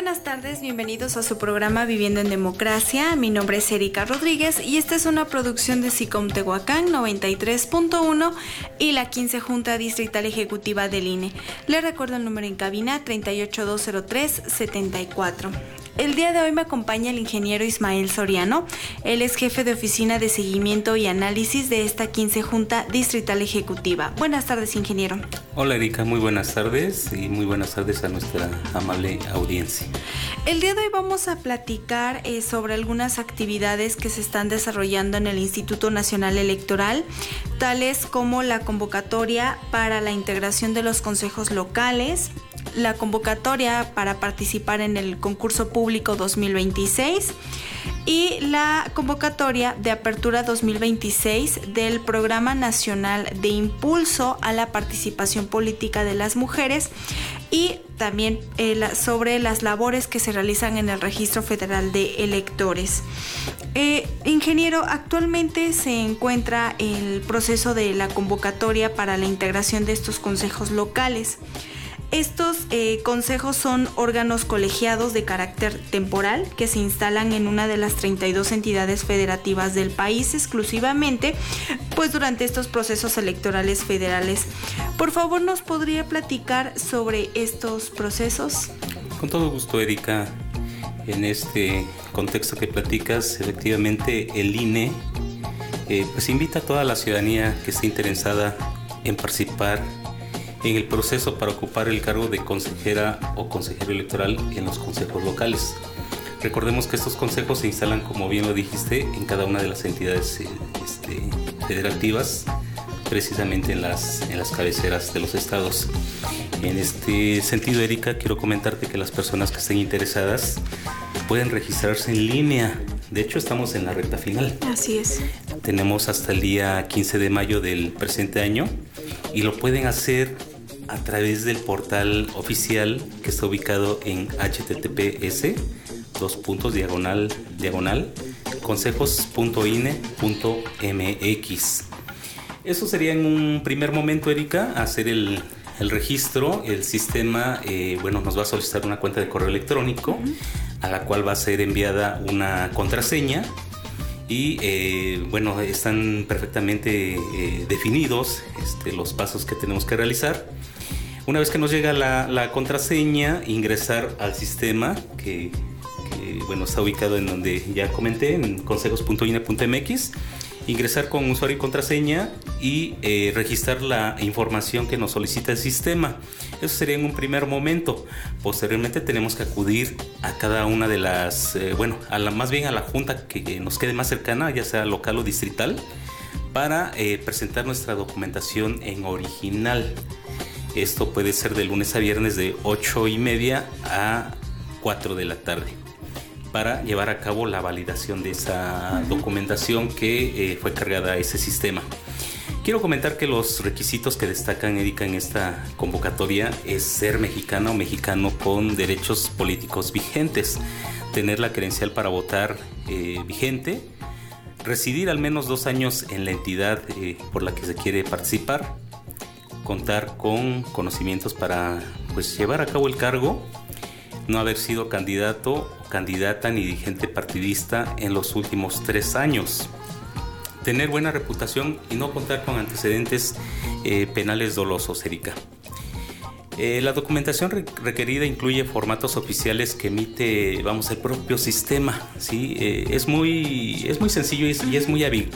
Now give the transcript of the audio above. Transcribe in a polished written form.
buenas tardes, bienvenidos a su programa Viviendo en Democracia. Mi nombre es Erika Rodríguez y esta es una producción de SICOM Tehuacán 93.1 y la 15 Junta Distrital Ejecutiva del INE. Les recuerdo el número en cabina 38203-74. El día de hoy me acompaña el ingeniero Ismael Soriano. Él es jefe de oficina de seguimiento y análisis de esta 15 Junta Distrital Ejecutiva. Buenas tardes, ingeniero. Hola, Erika, muy buenas tardes y muy buenas tardes a nuestra amable audiencia. El día de hoy vamos a platicar sobre algunas actividades que se están desarrollando en el Instituto Nacional Electoral, tales como la convocatoria para la integración de los consejos locales, la convocatoria para participar en el concurso público 2026 y la convocatoria de apertura 2026 del Programa Nacional de Impulso a la Participación Política de las Mujeres y también sobre las labores que se realizan en el Registro Federal de Electores. Ingeniero, actualmente se encuentra el proceso de la convocatoria para la integración de estos consejos locales. Estos consejos son órganos colegiados de carácter temporal que se instalan en una de las 32 entidades federativas del país exclusivamente, pues durante estos procesos electorales federales. Por favor, ¿nos podría platicar sobre estos procesos? Con todo gusto, Erika. En este contexto que platicas, efectivamente el INE pues invita a toda la ciudadanía que esté interesada en participar en el proceso para ocupar el cargo de consejera o consejero electoral en los consejos locales. Recordemos que estos consejos se instalan, como bien lo dijiste, en cada una de las entidades federativas, precisamente en las cabeceras de los estados. En este sentido, Erika, quiero comentarte que las personas que estén interesadas pueden registrarse en línea. De hecho, estamos en la recta final. Así es. Tenemos hasta el día 15 de mayo del presente año y lo pueden hacer a través del portal oficial que está ubicado en https://consejos.ine.mx. Eso sería en un primer momento, Erika, hacer el registro. El sistema nos va a solicitar una cuenta de correo electrónico a la cual va a ser enviada una contraseña y están perfectamente definidos los pasos que tenemos que realizar. Una vez que nos llega la contraseña, ingresar al sistema que está ubicado en donde ya comenté, en consejos.ine.mx, ingresar con usuario y contraseña y registrar la información que nos solicita el sistema. Eso sería en un primer momento. Posteriormente tenemos que acudir a cada una de las, a la junta que nos quede más cercana, ya sea local o distrital, para presentar nuestra documentación en original. Esto puede ser de lunes a viernes de 8:30 a 4 de la tarde para llevar a cabo la validación de esa documentación que fue cargada a ese sistema. Quiero comentar que los requisitos que destacan, Erika, en esta convocatoria es ser mexicana o mexicano con derechos políticos vigentes, tener la credencial para votar vigente, residir al menos 2 años en la entidad por la que se quiere participar, contar con conocimientos para llevar a cabo el cargo, no haber sido candidato o candidata ni dirigente partidista en los últimos 3 años, tener buena reputación y no contar con antecedentes penales dolosos, Erika. La documentación requerida incluye formatos oficiales que emite, el propio sistema, ¿sí? Es muy sencillo y es muy